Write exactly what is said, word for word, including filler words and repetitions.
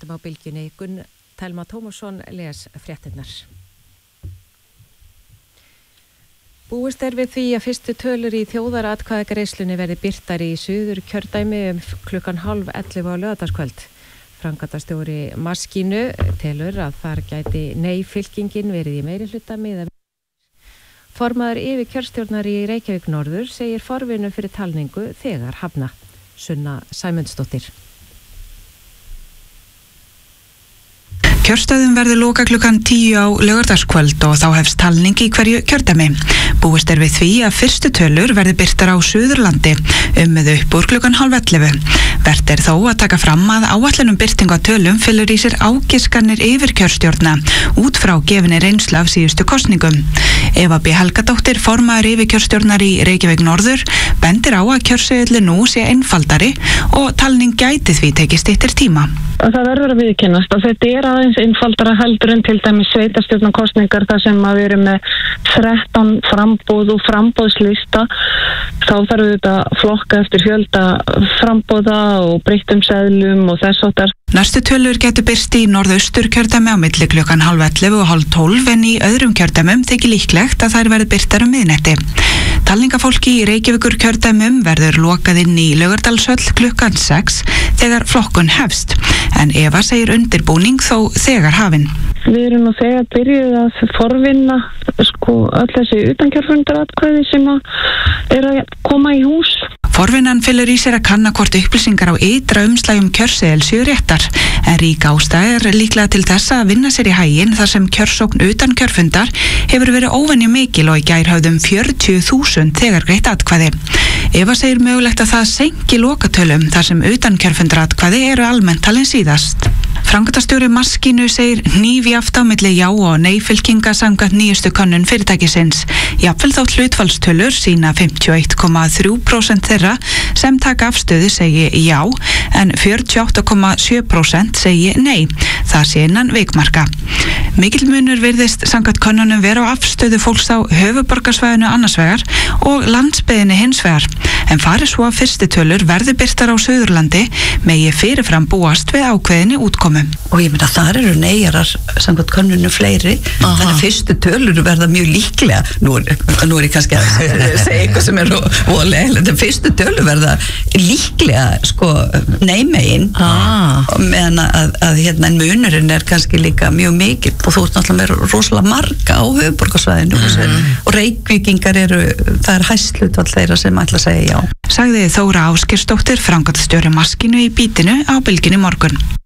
á bylgjunni. Gunn Telma Tómasson les fréttirnar. Búist er við því að fyrstu tölur í þjóðaratkvæðagreiðslunni verði birtar í Suður kjördæmi um klukkan hálf ellefu á laugardagskvöld. Framkvæmdastjóri Maskínu telur að þar gæti nei-fylkingin verið í meirihluta miðað við. Formaður yfirkjörstjórnar í Reykjavík Norður segir forvinnu fyrir talningu þegar hafna. Sunna Sæmundsdóttir. Kjörstöðum verður loka klukkan tíu á laugardagskvöld og þá hefst talning í hverju kjördæmi. Búist er við því að fyrstu tölur verði birtar á Suðurlandi um með upp úr klukkan hálf ellefu. Vert er þó að taka fram að áætlun um birtingu á tölum fylgur í sér ágiskanir yfir kjörstjórna út frá gefinni reynslu af síðustu kosningum. Eva B. Helgadóttir, formaður yfirkjörstjórnar í Reykjavík Norður, bendir á að kjörseðli nú sé einfaldari og talning gæti því tekið styttir tíma. Það verður að viðkennast að þetta er aðeins einfaldara heldur en til dæmis sveitarstjórnarkosningar þar sem að við erum með þrettán framboð og framboðslista. Þá þarf þetta flokka eftir fjölda framboða og breyttum seðlum og þess áttar. Næstu tölur getur birst í norðaustur kjördæmi á milli klukkan hálf ellefu og hálf tólf en í öðrum kjördæmum þykir líklegt að þær verði birtar um miðnætti. Talningafólki í Reykjavíkur kjördæmum verður lokað inn í Laugardalshöll klukkan sex þegar flokkun hefst, en Eva segir undirbúning þó þegar hafin. Við erum nú þegar byrjuð að forvinna sko öll þessi utankjörfundaratkvæði sem að er að koma í hús. Forvinnan fylgur í sér að kanna hvort upplýsingar á ytra umslagum kjörseðil séu réttar, en rík ástæða er líklega til þess að vinna sér í haginn þar sem kjörsókn utan kjörfundar hefur verið óvenju mikil og í gær höfðum fjörutíu þúsund þegar greitt atkvæði. Eva segir mögulegt að það senki lokatölum þar sem utan kjörfundaratkvæði eru almennt talin síðast. Framkvæmdastjóri Maskínu segir hnífjaft á milli já og nei-fylkinga samkvæmt nýjustu könnun fyrirtækisins. Jafnvel þótt hlutfallstölur sína fimmtíu og eitt komma þrjú prósent þeirra sem taka afstöðu segi já, en fjörutíu og átta komma sjö prósent segi nei. Það sé innan vikmarka. Mikill munur virðist samkvæmt könnunum vera á afstöðu fólks á höfuðborgarsvæðinu annars vegar og landsbyggðinni hins vegar. En fari svo að fyrstu tölur verði birtar á Suðurlandi megi fyrirfram búast við ákveðinni útkomu. Og ég meina þar eru neyjarar samkvæmt könnunum fleiri. Aha. Þannig að fyrstu tölur verða mjög líklega. Nú er, nú er ég kannski að segja eitthvað sem er ólega. En fyrstu tölur verða líklega sko neymegin. Ah. Meðan að, að hérna munurinn er kannski líka mjög mikill og þú ert náttúrulega með rosalega marga á höfuðborgarsvæðinu mm. og Reykvíkingar eru, það er hæstlutvall þeirra sem ætla að segja já. Sagði Þóra Ásgeirsdóttir, framkvæmdastjóri Maskínu í Bítinu á Bylgjunni morgun.